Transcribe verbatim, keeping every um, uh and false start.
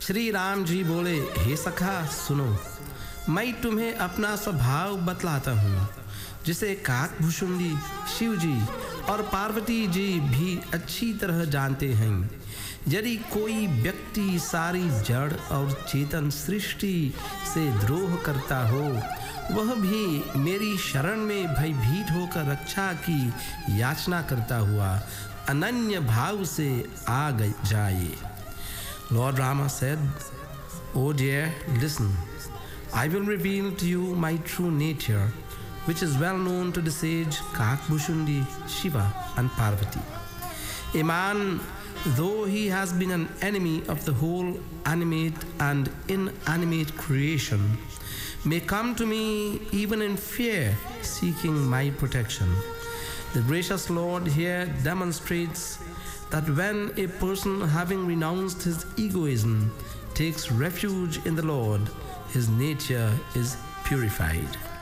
श्री राम जी बोले, हे सखा सुनो, मैं तुम्हें अपना स्वभाव बतलाता हूँ, जिसे काकभूषुंडी शिव जी और पार्वती जी भी अच्छी तरह जानते हैं। यदि कोई व्यक्ति सारी जड़ और चेतन सृष्टि से द्रोह करता हो, वह भी मेरी शरण में भयभीत होकर रक्षा की याचना करता हुआ अनन्य भाव से आ जाए। Lord Rama said, "O dear, listen. I will reveal to you my true nature, which is well known to the sage Kakbhushundi, Shiva and Parvati. A man, though he has been an enemy of the whole animate and inanimate creation, may come to me even in fear, seeking my protection." The gracious Lord here demonstrates that when a person, having renounced his egoism, takes refuge in the Lord, his nature is purified.